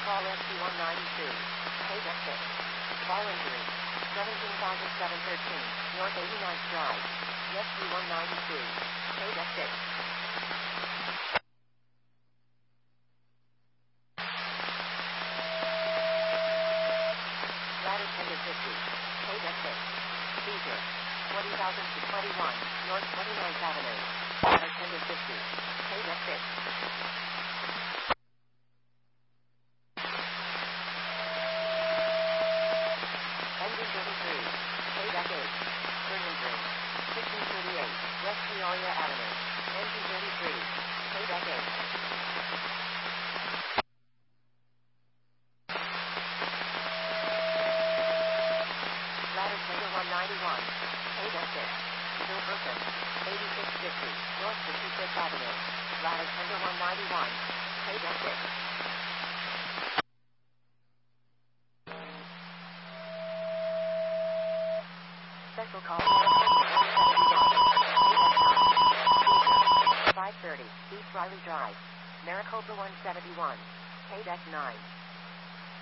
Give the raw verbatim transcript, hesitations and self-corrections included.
call S P one ninety-two. Pay deck six. Bar injury. seventeen thousand seven hundred thirteen. North eighty-ninth Drive. S P one ninety-two. Pay deck six. Ladder tender fifty. Pay deck six. Seizure. twenty thousand to twenty-one. North twenty-ninth Avenue. Ladder tender fifty. Pay deck six. Engine thirty-three. Pay deck eight. Spring injury. fifteen thirty-eight. West Peoria Avenue. Engine thirty-three. Pay deck eight. Ladder tender one ninety-one. Pay deck six. Bill Burton. eighty-six fifty. North fifty-fifth Avenue. Ladder tender one ninety-one. Pay deck six. Special call five thirty, East Riley Drive, Maricopa one seventy-one, Pay deck nine.